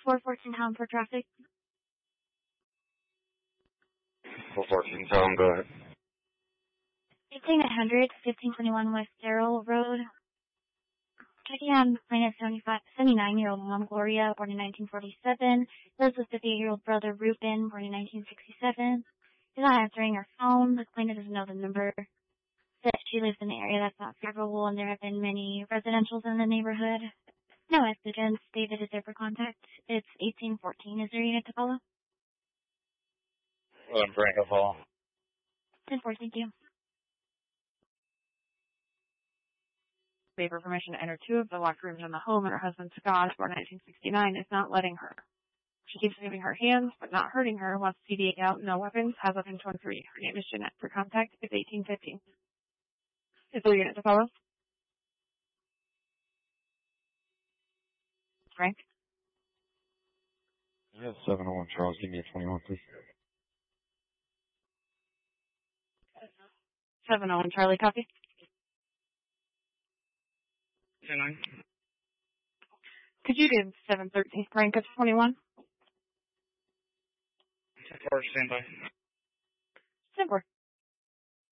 414 Town for traffic. 414 Town, go ahead. 18900, 1521 West Darrell Road. Checking on plaintiff 79-year-old mom Gloria, born in 1947. Lives with 58-year-old brother Ruben, born in 1967. She's not answering her phone. The plaintiff doesn't know the number. That she lives in an area that's not favorable, and there have been many residentials in the neighborhood. No accidents. David is there for contact. It's 1814. Is there a unit to follow? Frank, I'll follow. 10-4, thank you. Favor permission to enter two of the locked rooms in the home, and her husband Scott, born 1969, is not letting her. She keeps moving her hands, but not hurting her. Wants CD out, no weapons, has weapon 23. Her name is Jeanette. For contact, it's 1815. Is there a unit to follow? Frank? Yes, 701 Charles, give me a 21, please. 701 Charlie, copy. 10-9. Could you give 713 Frank at 21? 10-4, stand by. 10-4.